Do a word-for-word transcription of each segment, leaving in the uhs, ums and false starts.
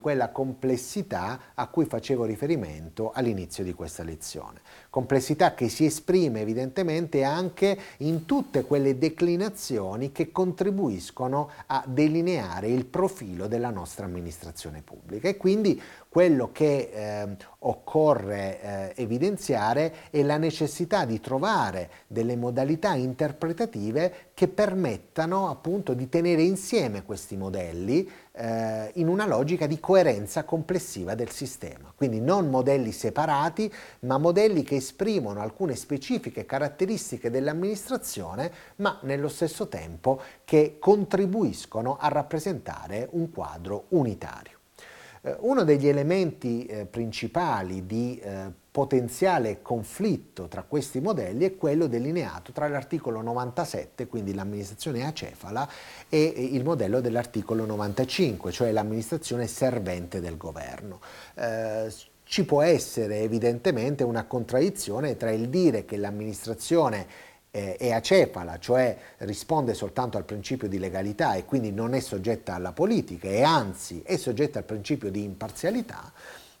quella complessità a cui facevo riferimento all'inizio di questa lezione. Complessità che si esprime evidentemente anche in tutte quelle declinazioni che contribuiscono a delineare il profilo della nostra amministrazione pubblica. E quindi quello che eh, occorre eh, evidenziare è la necessità di trovare delle modalità interpretative che permettano appunto di tenere insieme questi modelli eh, in una logica di coerenza complessiva del sistema. Quindi non modelli separati, ma modelli che esprimono alcune specifiche caratteristiche dell'amministrazione, ma nello stesso tempo che contribuiscono a rappresentare un quadro unitario. Eh, uno degli elementi eh, principali di eh, potenziale conflitto tra questi modelli è quello delineato tra l'articolo novantasette, quindi l'amministrazione acefala, e il modello dell'articolo novantacinque, cioè l'amministrazione servente del governo. Eh, ci può essere evidentemente una contraddizione tra il dire che l'amministrazione Eh, è acefala, cioè risponde soltanto al principio di legalità e quindi non è soggetta alla politica e anzi è soggetta al principio di imparzialità,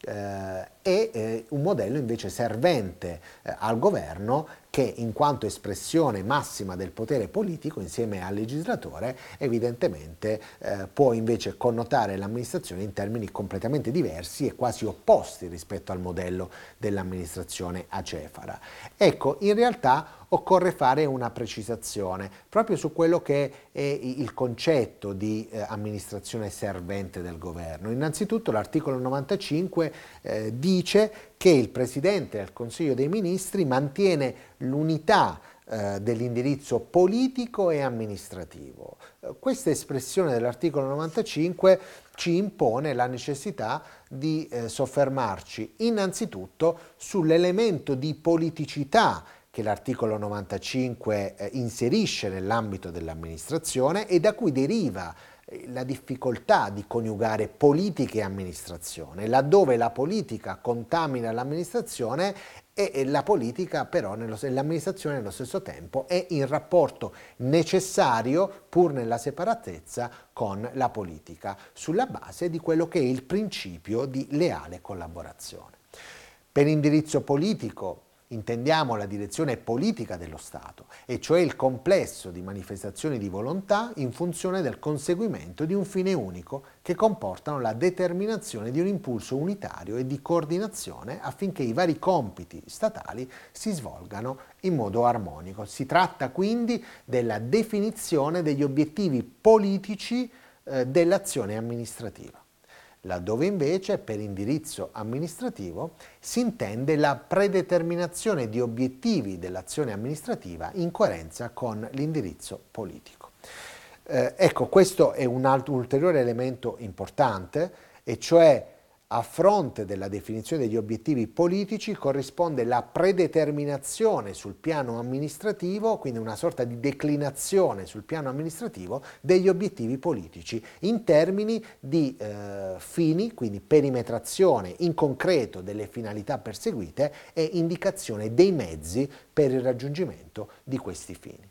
eh, e eh, un modello invece servente eh, al governo che in quanto espressione massima del potere politico insieme al legislatore evidentemente eh, può invece connotare l'amministrazione in termini completamente diversi e quasi opposti rispetto al modello dell'amministrazione acefala. Ecco, in realtà occorre fare una precisazione proprio su quello che è il concetto di eh, amministrazione servente del governo. Innanzitutto l'articolo novantacinque eh, dice che il Presidente del Consiglio dei Ministri mantiene l'unità eh, dell'indirizzo politico e amministrativo. Eh, questa espressione dell'articolo novantacinque ci impone la necessità di eh, soffermarci innanzitutto sull'elemento di politicità che l'articolo novantacinque eh, inserisce nell'ambito dell'amministrazione e da cui deriva la difficoltà di coniugare politica e amministrazione, laddove la politica contamina l'amministrazione e la politica però, l'amministrazione nello stesso tempo è in rapporto necessario, pur nella separatezza, con la politica, sulla base di quello che è il principio di leale collaborazione. Per indirizzo politico intendiamo la direzione politica dello Stato, e cioè il complesso di manifestazioni di volontà in funzione del conseguimento di un fine unico che comportano la determinazione di un impulso unitario e di coordinazione affinché i vari compiti statali si svolgano in modo armonico. Si tratta quindi della definizione degli obiettivi politici eh, dell'azione amministrativa, laddove invece per indirizzo amministrativo si intende la predeterminazione di obiettivi dell'azione amministrativa in coerenza con l'indirizzo politico. Eh, ecco, questo è un altro, un ulteriore elemento importante, e cioè a fronte della definizione degli obiettivi politici corrisponde la predeterminazione sul piano amministrativo, quindi una sorta di declinazione sul piano amministrativo degli obiettivi politici in termini di eh, fini, quindi perimetrazione in concreto delle finalità perseguite e indicazione dei mezzi per il raggiungimento di questi fini.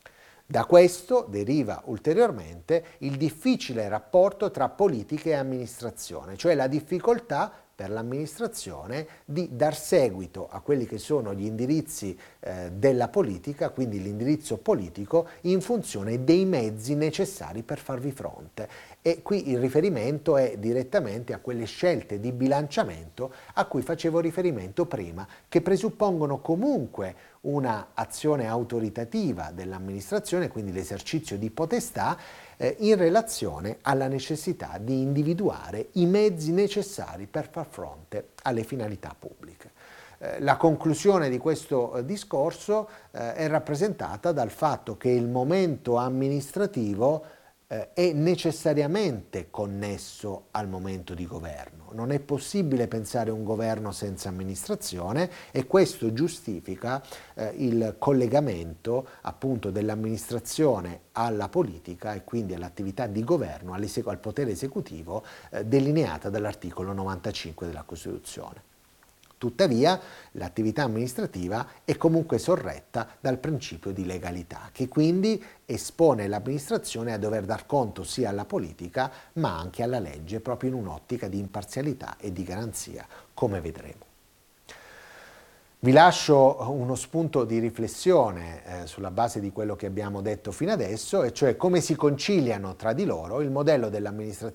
Da questo deriva ulteriormente il difficile rapporto tra politica e amministrazione, cioè la difficoltà per l'amministrazione di dar seguito a quelli che sono gli indirizzi eh, della politica, quindi l'indirizzo politico, in funzione dei mezzi necessari per farvi fronte. E qui il riferimento è direttamente a quelle scelte di bilanciamento a cui facevo riferimento prima, che presuppongono comunque una azione autoritativa dell'amministrazione, quindi l'esercizio di potestà, eh, in relazione alla necessità di individuare i mezzi necessari per far fronte alle finalità pubbliche. Eh, la conclusione di questo eh, discorso eh, è rappresentata dal fatto che il momento amministrativo eh, è necessariamente connesso al momento di governo. Non è possibile pensare un governo senza amministrazione, e questo giustifica eh, il collegamento appunto dell'amministrazione alla politica e quindi all'attività di governo, al potere esecutivo eh, delineata dall'articolo novantacinque della Costituzione. Tuttavia, l'attività amministrativa è comunque sorretta dal principio di legalità, che quindi espone l'amministrazione a dover dar conto sia alla politica, ma anche alla legge, proprio in un'ottica di imparzialità e di garanzia, come vedremo. Vi lascio uno spunto di riflessione eh, sulla base di quello che abbiamo detto fino adesso, e cioè come si conciliano tra di loro il modello dell'amministrazione